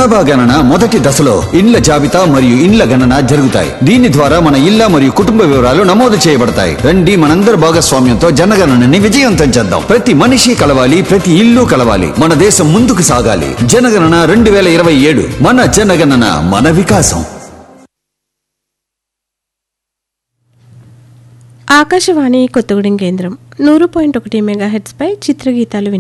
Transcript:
జనాభా గణన మొదటి దశలో ఇండ్ల జాబితా మరియు ఇండ్ల గణన జరుగుతాయి. దీని ద్వారా మన ఇళ్ల మరియు కుటుంబ వివరాలు నమోదు చేయబడతాయి. రండి మనందరి భాగస్వామ్యంతో జనగణనని విజయవంతం చేద్దాం. ప్రతి మనిషి కలవాలి, ప్రతి ఇల్లు కలవాలి, మన దేశం ముందుకు సాగాలి. జనగణన 2027, మన జనగణన మన వికాసం. ఆకాశవాణి కొత్తగూడెం కేంద్రం 100.1 మెగాహెర్ట్జ్ పై చిత్రగీతాలు